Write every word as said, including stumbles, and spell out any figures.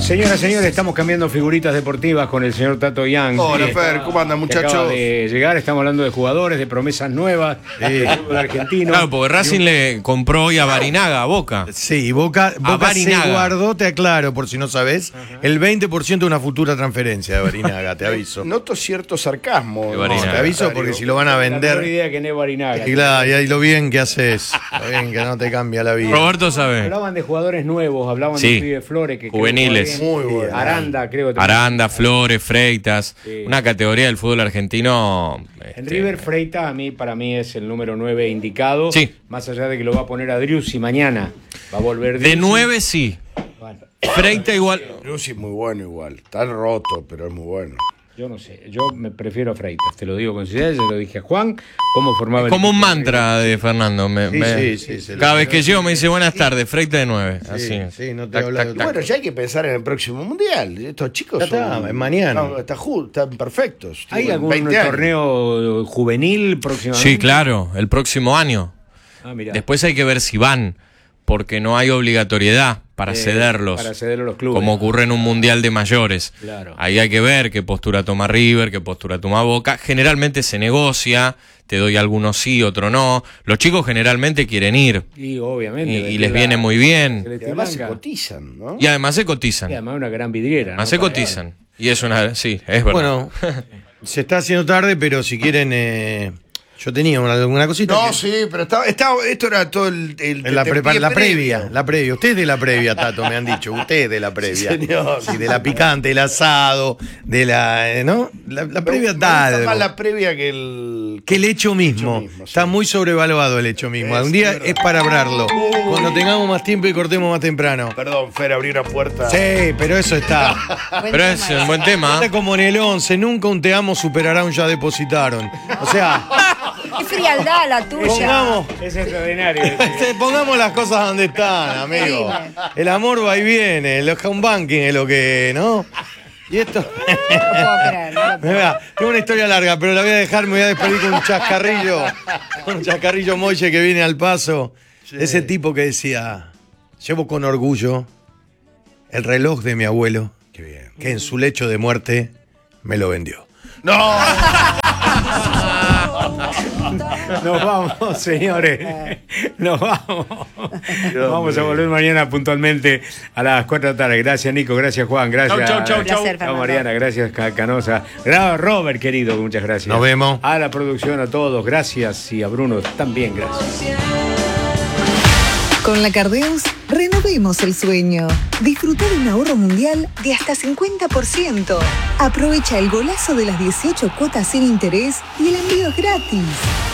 Señoras y señores, estamos cambiando figuritas deportivas con el señor Tato Young. Hola, sí, Fer, ¿cómo andan, muchachos? Acaba de llegar, estamos hablando de jugadores, de promesas nuevas, del fútbol argentino. Claro, porque Racing le compró hoy a Barinaga, a Boca. Sí, Boca, Boca se Barinaga. guardó, te aclaro, por si no sabes, uh-huh. el veinte por ciento de una futura transferencia de Barinaga, te aviso. Noto cierto sarcasmo. De No, te aviso porque si lo van a vender... La idea que no es Barinaga. Y claro, y ahí lo bien que haces, lo bien que no te cambia la vida. Roberto sabe. Hablaban de jugadores nuevos, hablaban Sí. de Pibe Flores. Que Juveniles. creo que Muy bueno. Aranda, creo que Aranda, Flores, Freitas. Sí. Una categoría del fútbol argentino. En este, River Freitas a mí, para mí es el número nueve indicado. Sí. Más allá de que lo va a poner a Driussi mañana. Va a volver De Driussi. nueve sí. Bueno, Freitas igual. Lucy es muy bueno igual. Está roto, pero es muy bueno. yo no sé, yo me prefiero a Freitas, te lo digo con sinceridad, se lo dije a Juan, cómo formaba el Como un equipo. mantra de Fernando. Me- Sí, me- sí, sí, se lo- cada vez que llego me dice buenas tardes, Freitas de nueve. Sí, Así. sí, no te Tac, habla tac, de- tac. Bueno, ya hay que pensar en el próximo mundial. Estos chicos Ya está, son- es mañana. No, está ju- están perfectos. ¿Hay Tienen algún veinte años. torneo juvenil próximamente? Sí, claro, el próximo año. Ah, mirá. Después hay que ver si van, porque no hay obligatoriedad para Eh, cederlos. Para cederlos a los clubes. Como ocurre en un mundial de mayores. Claro. Ahí hay que ver qué postura toma River, qué postura toma Boca. Generalmente se negocia, te doy algunos sí, otro no. Los chicos generalmente quieren ir Y obviamente. y, y vestir les la- viene muy bien. celeste Y además se blanca. cotizan, ¿no? Y además se Y cotizan. además una gran vidriera. Además ¿no? se Para- cotizan. Y es una... Sí, es verdad. Bueno, se está haciendo tarde, pero si quieren... eh, yo tenía una, una cosita. No, que- sí, pero estaba, estaba, esto era todo el... el- En la, el prepa- pie la previa, previo. la previa. Usted es de la previa, Tato, me han dicho. Usted es de la previa. Sí, señor. Sí, de la picante, el asado, de la. eh, ¿No? La, la previa Me da gusta algo. más la previa que el... Que el hecho mismo. hecho mismo, sí. Está muy sobrevaluado el hecho mismo. Es Un día verdad. es para hablarlo. Cuando tengamos más tiempo y cortemos más temprano. Perdón, Fer, abrí una puerta. Sí, pero eso está. Pero es un buen tema. Está como en el once. Nunca un te amo superará un ya depositaron. O sea, Qué frialdad la tuya. pongamos. Es extraordinario. Este, Pongamos las cosas donde están, amigo. Increíble. El amor va y viene, el home banking es lo que, ¿no? Y esto. No lo puedo creer, no lo puedo Mira, tengo una historia larga, pero la voy a dejar, me voy a despedir con un chascarrillo. Con un chascarrillo Molle que viene al paso. Ese tipo que decía: llevo con orgullo el reloj de mi abuelo, Qué bien. que en su lecho de muerte me lo vendió. ¡No! Nos vamos, señores. Nos vamos. Vamos a volver mañana puntualmente a las cuatro de la tarde. Gracias, Nico. Gracias, Juan. Gracias. Chau, chau, chau, Un placer, Chau, Fernando. Mariana. Gracias, Ca- Canosa. Gra- Robert, querido. Muchas gracias. Nos vemos. A la producción, a todos. Gracias. Y a Bruno también. Gracias. Con la Cardeus, renovemos el sueño. Disfruta de un ahorro mundial de hasta cincuenta por ciento. Aprovecha el golazo de las dieciocho cuotas sin interés y el envío es gratis.